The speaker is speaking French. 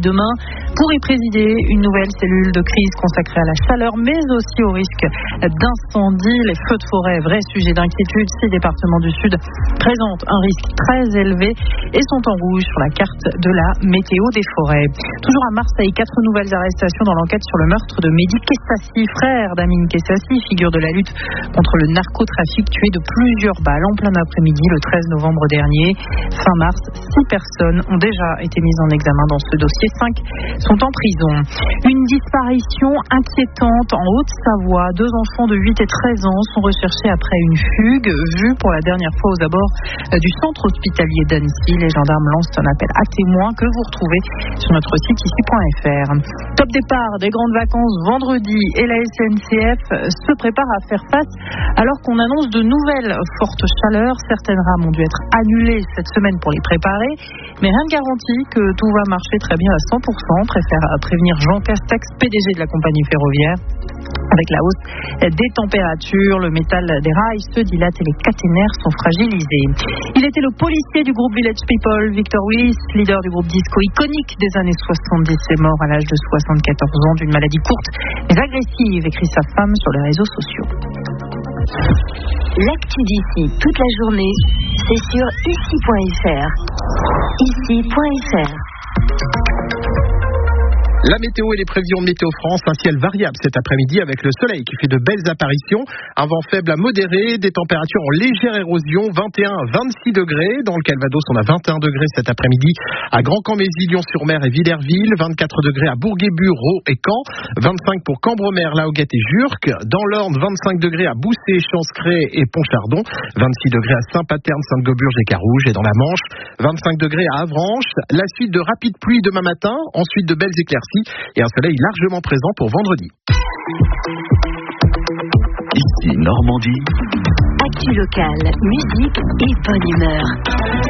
demain pour y présider une nouvelle cellule de crise consacrée à la chaleur, mais aussi au risque d'incendie. Les feux de forêt, vrai sujet d'inquiétude. 6 départements du Sud présentent un risque très élevé et sont en rouge sur la carte de la météo des forêts. Toujours à Marseille, 4 nouvelles arrestations dans l'enquête sur le meurtre de Mehdi Kessassi, frère d'Amine Kessassi, figure de la lutte contre le narcotrafic, tué de plusieurs balles en plein après-midi le 13 novembre dernier. Fin mars, 6 personnes ont déjà été mises en examen dans ce dossier. 5 sont en prison. Une disparition inquiétante en Haute-Savoie. 2 enfants de 8 et 13 ans sont recherchés après une fugue vue pour la dernière fois aux abords du centre hospitalier d'Annecy. Les gendarmes lancent un appel à témoins que vous retrouvez sur notre site ici.fr. Top départ des grandes vacances vendredi et la SNCF se prépare à faire face alors qu'on annonce de nouvelles fortes chaleurs. Certaines rames ont dû être annulées cette semaine pour les préparer, mais rien ne garantit que tout va marcher très bien à 100%, préfère prévenir Jean Castex, PDG de la compagnie ferroviaire. Avec la hausse des températures, le métal des rails se dilate et les caténaires sont fragilisés. Il était le policier du groupe Village People. Victor Willis, leader du groupe disco iconique des années 70, est mort à l'âge de 74 ans d'une maladie courte mais agressive, écrit sa femme sur les réseaux sociaux. L'actu d'ici toute la journée, c'est sur ici.fr. Ici.fr. La météo et les prévisions de Météo France, un ciel variable cet après-midi avec le soleil qui fait de belles apparitions, un vent faible à modéré, des températures en légère érosion, 21 à 26 degrés. Dans le Calvados, on a 21 degrés cet après-midi à Grand-Camp-Mézy, Lyon-sur-Mer et Villerville, 24 degrés à Bourguébus, Raux et Caen, 25 pour Cambremer, Lahoguette et Jurques. Dans l'Orne, 25 degrés à Boussé, Chancré et Pontchardon, 26 degrés à Saint-Paterne, Sainte-Gauburge et Carouge. Et dans la Manche, 25 degrés à Avranches. La suite de rapides pluies demain matin, ensuite de belles éclaircies et un soleil largement présent pour vendredi. Ici Normandie. Actu locale, musique et bonne humeur.